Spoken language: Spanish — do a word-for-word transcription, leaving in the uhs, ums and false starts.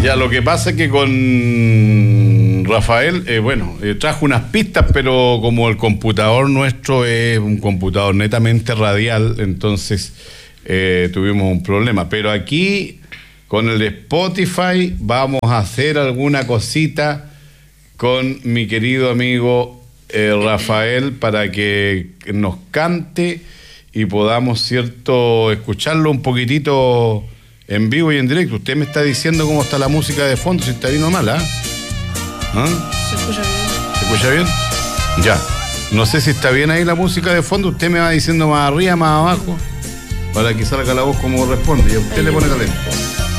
Ya, lo que pasa es que con Rafael, eh, bueno, eh, trajo unas pistas, pero como el computador nuestro es un computador netamente radial, entonces eh, tuvimos un problema. Pero aquí, con el Spotify, vamos a hacer alguna cosita con mi querido amigo eh, Rafael para que nos cante y podamos, cierto, escucharlo un poquitito en vivo y en directo. Usted me está diciendo cómo está la música de fondo, si está bien o mal, ¿ah? ¿Ah? Se escucha bien. ¿Se escucha bien? Ya. No sé si está bien ahí la música de fondo. Usted me va diciendo más arriba, más abajo, para que salga la voz como corresponde. Y usted le pone talento.